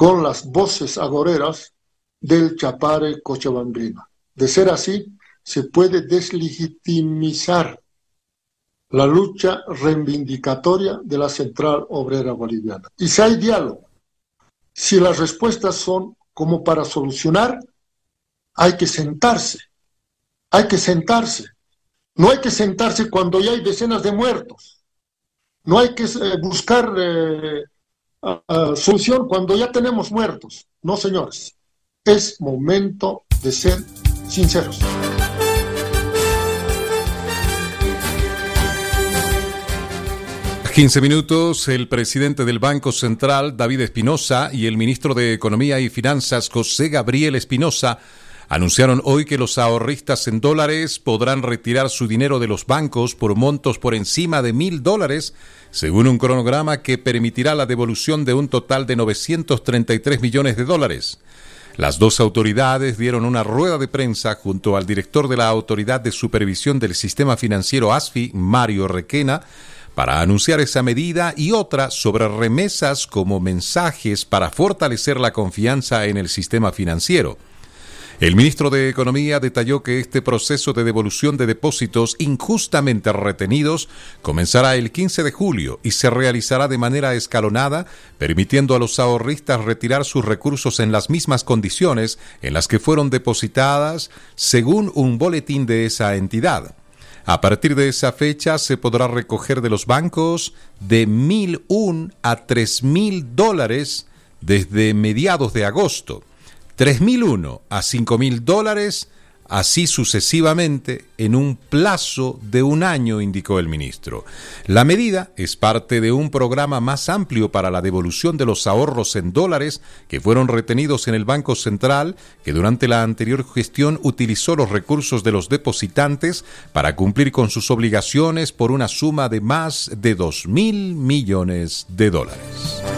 con las voces agoreras del Chapare cochabambino. De ser así, se puede deslegitimizar la lucha reivindicatoria de la Central Obrera Boliviana. Y si hay diálogo, si las respuestas son como para solucionar, hay que sentarse. No hay que sentarse cuando ya hay decenas de muertos. No hay que buscar solución cuando ya tenemos muertos. No, señores. Es momento de ser sinceros. A 15 minutos, el presidente del Banco Central, David Espinosa, y el ministro de Economía y Finanzas, José Gabriel Espinosa, anunciaron hoy que los ahorristas en dólares podrán retirar su dinero de los bancos por montos por encima de $1,000, según un cronograma que permitirá la devolución de un total de $933 millones. Las dos autoridades dieron una rueda de prensa junto al director de la Autoridad de Supervisión del Sistema Financiero ASFI, Mario Requena, para anunciar esa medida y otra sobre remesas como mensajes para fortalecer la confianza en el sistema financiero. El ministro de Economía detalló que este proceso de devolución de depósitos injustamente retenidos comenzará el 15 de julio y se realizará de manera escalonada, permitiendo a los ahorristas retirar sus recursos en las mismas condiciones en las que fueron depositadas, según un boletín de esa entidad. A partir de esa fecha se podrá recoger de los bancos de $1,001 a $3,000 desde mediados de agosto, $3,001 a $5,000, así sucesivamente, en un plazo de un año, indicó el ministro. La medida es parte de un programa más amplio para la devolución de los ahorros en dólares que fueron retenidos en el Banco Central, que durante la anterior gestión utilizó los recursos de los depositantes para cumplir con sus obligaciones por una suma de más de $2,000 millones.